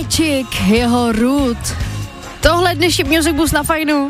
Magic, jeho Root. Tohle dnešní Music Bus na Fajnu.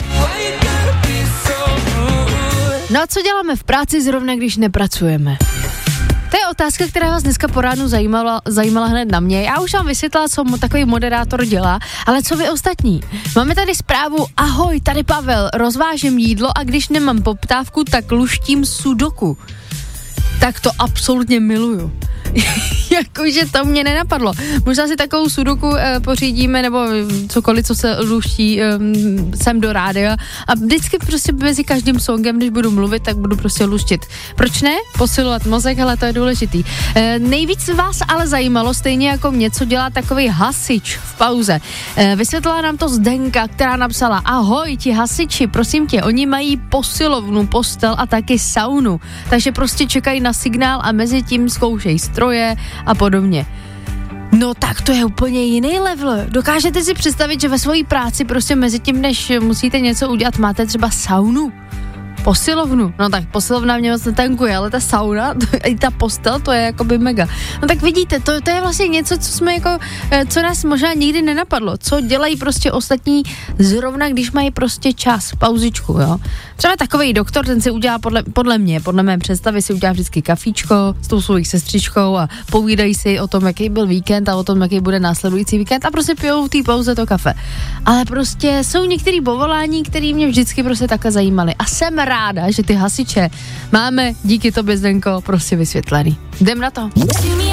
No a co děláme v práci zrovna, když nepracujeme? To je otázka, která vás dneska po ránu zajímala hned na mě. Já už vám vysvětlila, co takový moderátor dělá, ale co vy ostatní? Máme tady zprávu, ahoj, tady Pavel, rozvážím jídlo a když nemám poptávku, tak luštím sudoku. Tak to absolutně miluju. Jakože to mě nenapadlo. Možná si takovou sudoku pořídíme, nebo cokoliv, co se luští sem do rádia a vždycky prostě mezi každým songem, když budu mluvit, tak budu prostě luštit. Proč ne? Posilovat mozek, ale to je důležitý. Nejvíc vás ale zajímalo, stejně jako mě, co dělá takový hasič v pauze. Vysvětlila nám to Zdenka, která napsala, ahoj, ti hasiči, prosím tě, oni mají posilovnu, postel a taky saunu, takže prostě čekají na signál a mezi tím zkoušejí stroje a podobně. No tak to je úplně jiný level. Dokážete si představit, že ve své práci prostě mezi tím, než musíte něco udělat, máte třeba saunu? Posilovnu. No tak posilovna mě moc netankuje, ale ta sauna, i ta postel, to je jakoby mega. No tak vidíte, to je vlastně něco, co jsme jako, co nás možná nikdy nenapadlo. Co dělají prostě ostatní zrovna, když mají prostě čas, pauzičku, jo. Třeba takovej doktor, ten si udělá podle mé představy si udělá vždycky kafíčko s tou svou sestřičkou a povídají si o tom, jaký byl víkend a o tom, jaký bude následující víkend a prostě pijou v té pauze to kafe. Ale prostě jsou některé povolání, které mě vždycky prostě takhle zajímaly. A jsem ráda, že ty hasiče máme díky tobě, Zdenko, prostě vysvětlený. Jdem na to.